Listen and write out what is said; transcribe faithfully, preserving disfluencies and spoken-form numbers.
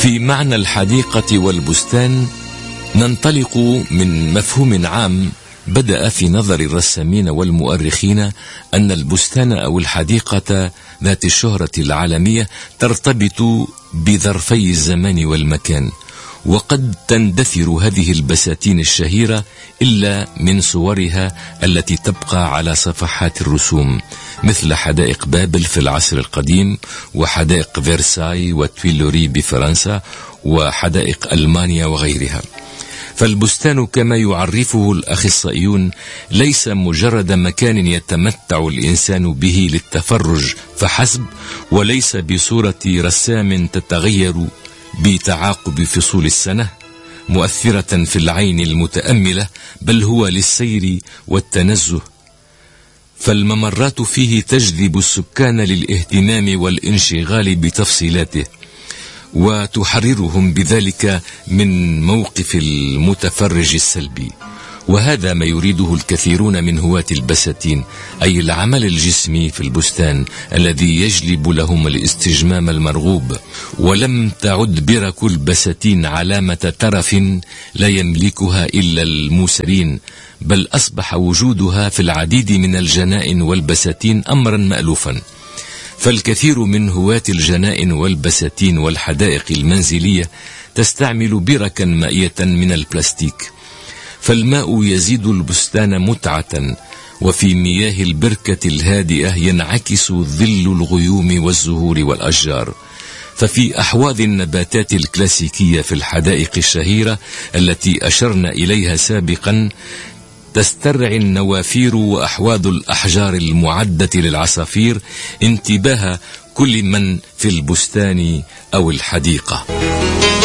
في معنى الحديقة والبستان ننطلق من مفهوم عام بدأ في نظر الرسامين والمؤرخين أن البستان أو الحديقة ذات الشهرة العالمية ترتبط بظرفي الزمان والمكان، وقد تندثر هذه البساتين الشهيرة إلا من صورها التي تبقى على صفحات الرسوم، مثل حدائق بابل في العصر القديم، وحدائق فيرساي وتويلوري بفرنسا، وحدائق ألمانيا وغيرها. فالبستان كما يعرفه الأخصائيون ليس مجرد مكان يتمتع الإنسان به للتفرج فحسب، وليس بصورة رسام تتغير بتعاقب فصول السنة مؤثرة في العين المتأملة، بل هو للسير والتنزه، فالممرات فيه تجذب السكان للاهتمام والانشغال بتفصيلاته، وتحررهم بذلك من موقف المتفرج السلبي. وهذا ما يريده الكثيرون من هواة البساتين، أي العمل الجسمي في البستان الذي يجلب لهم الاستجمام المرغوب. ولم تعد برك البساتين علامة ترف لا يملكها إلا الموسرين، بل أصبح وجودها في العديد من الجنائن والبساتين أمرا مألوفا. فالكثير من هواة الجنائن والبساتين والحدائق المنزلية تستعمل بركا مائية من البلاستيك، فالماء يزيد البستان متعة، وفي مياه البركة الهادئة ينعكس ظل الغيوم والزهور والأشجار. ففي أحواض النباتات الكلاسيكية في الحدائق الشهيرة التي أشرنا إليها سابقا تسترعي النوافير وأحواض الأحجار المعدة للعصافير انتباه كل من في البستان أو الحديقة.